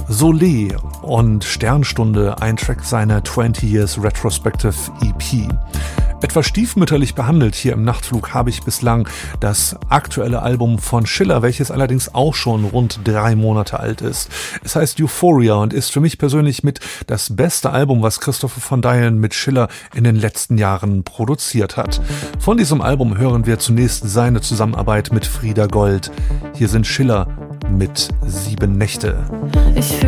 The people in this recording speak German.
Solé und Sternstunde, ein Track seiner 20 Years Retrospective EP. Etwas stiefmütterlich behandelt hier im Nachtflug habe ich bislang das aktuelle Album von Schiller, welches allerdings auch schon rund 3 Monate alt ist. Es heißt Euphoria und ist für mich persönlich mit das beste Album, was Christopher von Dyen mit Schiller in den letzten Jahren produziert hat. Von diesem Album hören wir zunächst seine Zusammenarbeit mit Frieda Gold. Hier sind Schiller mit 7 Nächte. Ich fühle